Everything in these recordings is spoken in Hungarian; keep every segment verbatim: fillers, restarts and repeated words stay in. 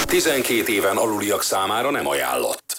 tizenkét éven aluliak számára nem ajánlott.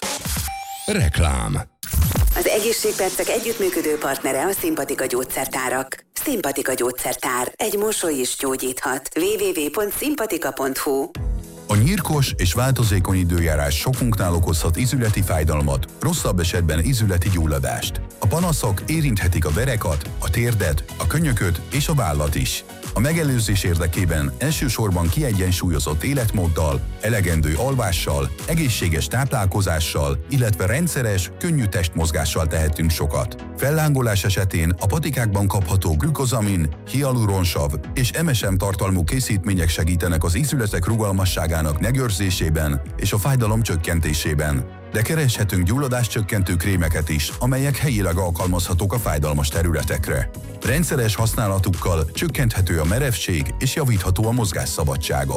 Reklám. Az egészségpercek együttműködő partnere a Szimpatika gyógyszertárak. Szimpatika gyógyszertár. Egy mosoly is gyógyíthat. double-u double-u double-u pont szimpatika pont hu. A nyírkos és változékony időjárás sokunknál okozhat ízületi fájdalmat, rosszabb esetben ízületi gyulladást. A panaszok érinthetik a derekat, a térdet, a könyököt és a vállat is. A megelőzés érdekében elsősorban kiegyensúlyozott életmóddal, elegendő alvással, egészséges táplálkozással, illetve rendszeres, könnyű testmozgással tehetünk sokat. Fellángolás esetén a patikákban kapható glükozamin, hialuronsav és em es em tartalmú készítmények segítenek az ízületek rugalmasságának megőrzésében és a fájdalom csökkentésében. De kereshetünk gyulladáscsökkentő krémeket is, amelyek helyileg alkalmazhatók a fájdalmas területekre. Rendszeres használatukkal csökkenthető a merevség és javítható a mozgásszabadsága.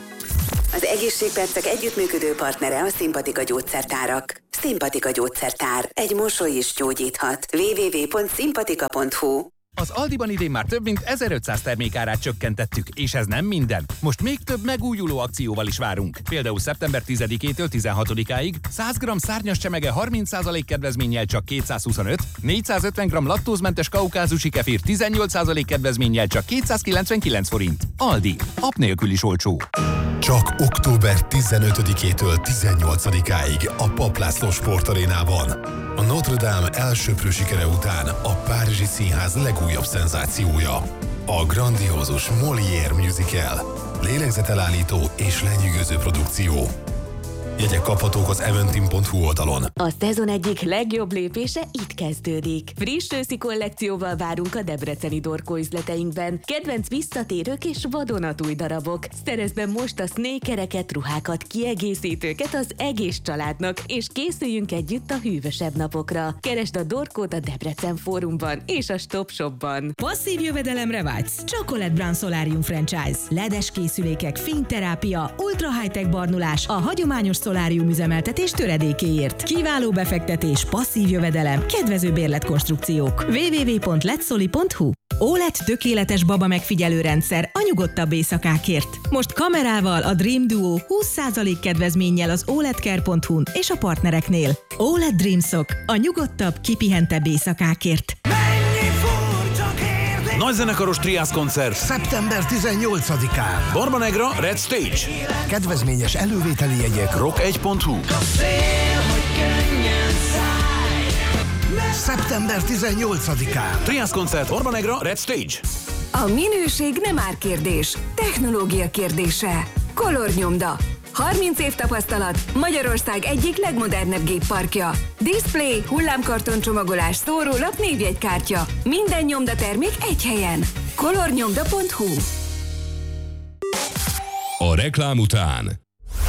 Az egészségpercek együttműködő partnere a Szimpatika gyógyszertárak. Szimpatika gyógyszertár. Egy mosoly is gyógyíthat. double-u double-u double-u pont szimpatika pont hu. Az Aldiban idén már több mint ezerötszáz termékárát csökkentettük, és ez nem minden. Most még több megújuló akcióval is várunk. Például szeptember tizedikétől tizenhatodikáig száz gramm szárnyas csemege harminc százalék kedvezménnyel csak kétszázhuszonöt, négyszázötven gramm laktózmentes kaukázusi kefir tizennyolc százalék kedvezménnyel csak kétszázkilencvenkilenc forint. Aldi. App nélkül is olcsó. Csak október tizenötödikétől tizennyolcadikáig a Papp László Sportarénában. A Notre Dame elsöprő sikere után a Párizsi Színház legújabb szenzációja. A grandiózus Molière musical. Lélegzetelállító és lenyűgöző produkció. Jegyek kaphatók az eventim pont hu oldalon. A szezon egyik legjobb lépése itt kezdődik. Friss őszi kollekcióval várunk a debreceni Dorkó üzleteinkben. Kedvenc visszatérők és vadonatúj darabok. Szerezd be most a snékereket, ruhákat, kiegészítőket az egész családnak, és készüljünk együtt a hűvösebb napokra. Keresd a Dorkót a Debrecen Fórumban és a Stop Shopban. Passzív jövedelemre vágysz? Chocolate Brown Solarium Franchise. ledes készülékek, fényterápia, ultra high-tech barnulás, a hagyományos szolárium üzemeltetés töredékéért. Kiváló befektetés, passzív jövedelem, kedvező bérletkonstrukciók. double-u double-u double-u pont letsoli pont hu. ó el e dé tökéletes baba megfigyelő rendszer a nyugodtabb éjszakákért. Most kamerával a Dream Duo húsz százalék kedvezménnyel az o el e dé care pont hu-n és a partnereknél. ó el e dé Dreamsok a nyugodtabb, kipihentebb éjszakákért. Nagyzenekaros Triász koncert szeptember tizennyolcadikán. Barbanegra Red Stage. Kedvezményes elővételi jegyek rock egy pont hu. szeptember tizennyolcadikán. Triász koncert Barbanegra Red Stage. A minőség nem árkérdés, technológia kérdése. Color Nyomda. harminc év tapasztalat, Magyarország egyik legmodernebb gépparkja. Display, hullámkarton csomagolás, szórólap, névjegykártya. Minden nyomdatermék egy helyen. color nyomda pont hu. A reklám után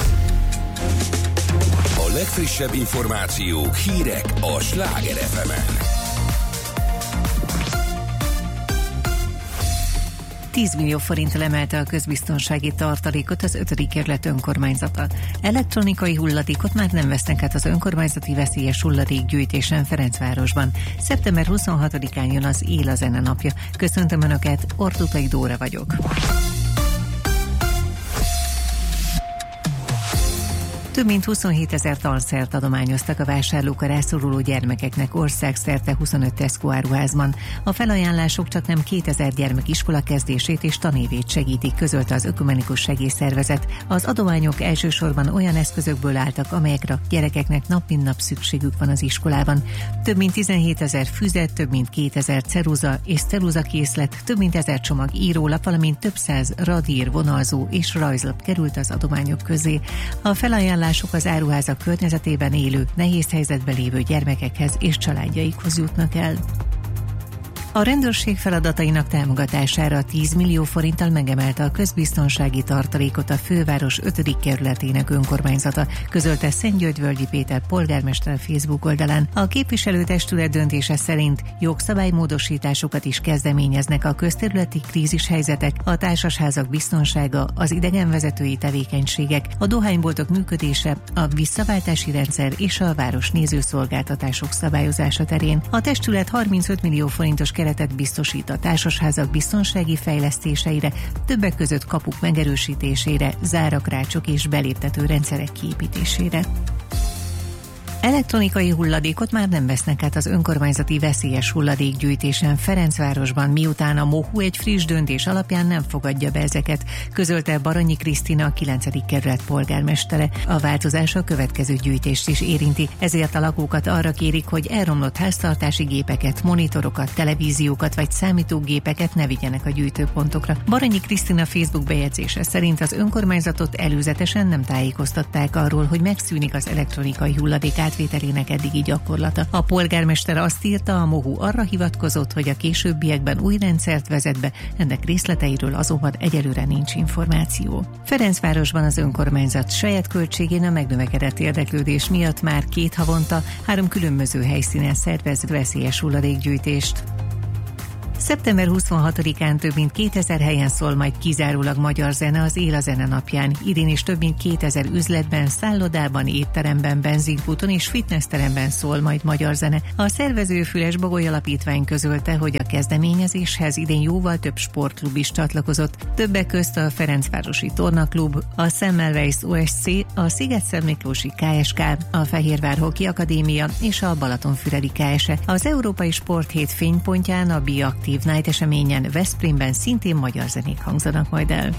a legfrissebb információk, hírek a Sláger ef emen. tíz millió forinttal emelte a közbiztonsági tartalékot az ötödik kerület önkormányzata. Elektronikai hulladékot már nem vesznek át az önkormányzati veszélyes hulladékgyűjtésen Ferencvárosban. szeptember huszonhatodikán jön az Él a Zene napja. Köszöntöm Önöket, Ortutai Dóra vagyok. Több mint huszonhétezer tanszert adományoztak a vásárlók a rászoruló gyermekeknek országszerte huszonöt Tesco áruházban. A felajánlások csak nem kétezer gyermek iskola kezdését és tanévét segítik, közölte az Ökumenikus Segélyszervezet. Az adományok elsősorban olyan eszközökből álltak, amelyekre a gyerekeknek nap mint nap szükségük van az iskolában. Több mint tizenhétezer füzet, több mint kétezer ceruza és ceruzakészlet, több mint ezer csomag írólap, valamint több száz radír, vonalzó és rajzlap került az adományok közé. A felajánlás Sok az áruházak környezetében élő, nehéz helyzetben lévő gyermekekhez és családjaikhoz jutnak el. A rendőrség feladatainak támogatására tíz millió forinttal megemelte a közbiztonsági tartalékot a főváros ötödik kerületének önkormányzata, közölte Szentgyörgyvölgyi Péter polgármester a Facebook oldalán. A képviselőtestület döntése szerint jogszabálymódosításokat is kezdeményeznek a közterületi krízishelyzetek, a társasházak biztonsága, az idegenvezetői tevékenységek, a dohányboltok működése, a visszaváltási rendszer és a város nézőszolgáltatások szabályozása terén. A testület harmincöt millió forintos keretet biztosít a társasházak biztonsági fejlesztéseire, többek között kapuk megerősítésére, zárakrácsok és beléptető rendszerek kiépítésére. Elektronikai hulladékot már nem vesznek át az önkormányzati veszélyes hulladékgyűjtésen Ferencvárosban, miután a MOHU egy friss döntés alapján nem fogadja be ezeket, közölte Baranyi Krisztina, a kilencedik kerület polgármestere. A változás a következő gyűjtést is érinti, ezért a lakókat arra kérik, hogy elromlott háztartási gépeket, monitorokat, televíziókat vagy számítógépeket ne vigyenek a gyűjtőpontokra. Baranyi Krisztina Facebook bejegyzése szerint az önkormányzatot előzetesen nem tájékoztatták arról, hogy megszűnik az elektronikai hulladék átvételének eddigi gyakorlata. A polgármester azt írta, a MOHU arra hivatkozott, hogy a későbbiekben új rendszert vezet be, ennek részleteiről azonban egyelőre nincs információ. Ferencvárosban az önkormányzat saját költségén a megnövekedett érdeklődés miatt már két havonta három különböző helyszínen szervez veszélyes hulladékgyűjtést. szeptember huszonhatodikán több mint kétezer helyen szól majd kizárólag magyar zene az Él a Zene napján. Idén is több mint kétezer üzletben, szállodában, étteremben, benzinkúton és fitnessteremben szól majd magyar zene. A szervező Füles Bogoly Alapítvány közölte, hogy a kezdeményezéshez idén jóval több sportklub is csatlakozott. Többek közt a Ferencvárosi Tornaklub, a Semmelweis o es cé, a Sziget-Szentmiklósi ká es ká, a Fehérvár Hoki Akadémia és a Balatonfüredi ká es e. Az Európai Sporthét fénypontján a Biaktív Night eseményen Veszprémben szintén magyar zenék hangzanak majd el.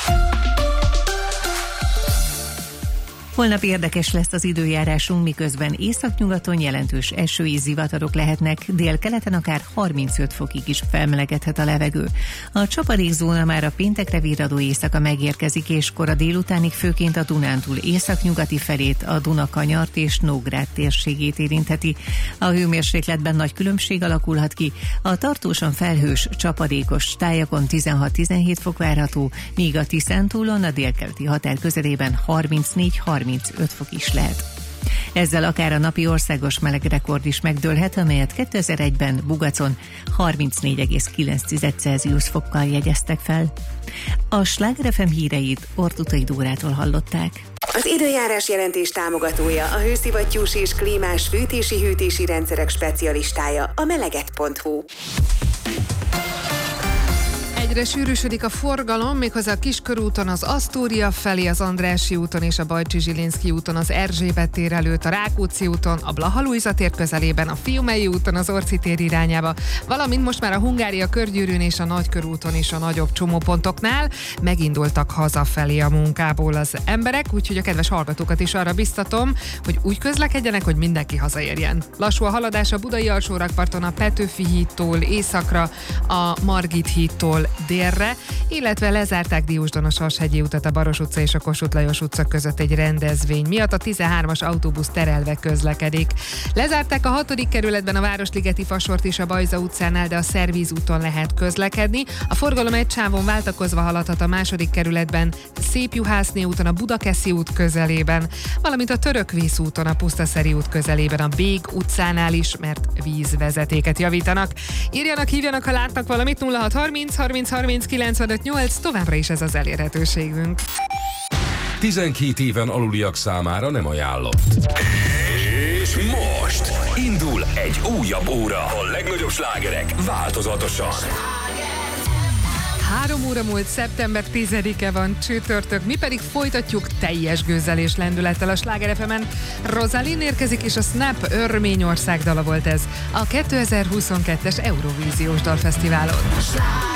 Holnap érdekes lesz az időjárásunk, miközben északnyugaton jelentős esői zivatarok lehetnek, délkeleten akár harmincöt fokig is felmelegedhet a levegő. A csapadékzóna már a péntekre virradó éjszaka megérkezik, és kora délutánig főként a Dunántúl északnyugati felét, a Dunakanyart és Nógrád térségét érintheti. A hőmérsékletben nagy különbség alakulhat ki, a tartósan felhős, csapadékos tájakon tizenhat-tizenhét fok várható, míg a Tiszántúlon a délkeleti határ közelében harmincnégy-harmincöt fok is lehet. Ezzel akár a napi országos melegrekord is megdőlhet, amelyet kétezer-egyben Bugacon harmincnégy egész kilenc Celsius fokkal jegyeztek fel. A Sláger ef em híreit Ortutai Dórától hallották. Az időjárás jelentés támogatója a hőszivattyús és klímás fűtési-hűtési rendszerek specialistája, a meleget pont hu. Egyre sűrűsödik a forgalom, méghozzá a Kiskörúton, az Asztória felé, az Andrássy úton és a Bajcsy-Zsilinszky úton, az Erzsébet tér előtt, a Rákóczi úton, a Blaha-Lujza tér közelében, a Fiumei úton, az Orci tér irányába, valamint most már a Hungária körgyűrűn és a Nagykörúton is a nagyobb csomópontoknál megindultak hazafelé a munkából az emberek, úgyhogy a kedves hallgatókat is arra biztatom, hogy úgy közlekedjenek, hogy mindenki hazaérjen. Lassú a haladás a Budai alsórakparton a Petőfi hídtól északra, a Margit hídtól délre, illetve lezárták Diósdon a Sashegyi utat a Baros utca és a Kossuth Lajos utca között egy rendezvény miatt, a tizenhármas autóbusz terelve közlekedik. Lezárták a hatodik kerületben a Városligeti fasort is a Bajza utcánál, de a Szervíz úton lehet közlekedni. A forgalom egy sávon váltakozva haladhat a második kerületben, Szépjuhászné úton a Budakeszi út közelében, valamint a Törökvész úton a Pusztaszeri út közelében a Bég utcánál is, mert vízvezetéket javítanak. Írjanak, hívjanak, ha látnak valamit. Nulla hat harminc harminc harminc kilencvenöt nyolc, továbbra is ez az elérhetőségünk. tizenkét éven aluliak számára nem ajánlott. És most indul egy újabb óra. A legnagyobb slágerek változatosan. Három óra múlt, szeptember tizedike van, csütörtök, mi pedig folytatjuk teljes gőzzel és lendülettel a Sláger ef emen. Rosalind érkezik, és a Snap Örményország dala volt ez a kétezer-huszonkettes Eurovíziós Dalfesztiválon.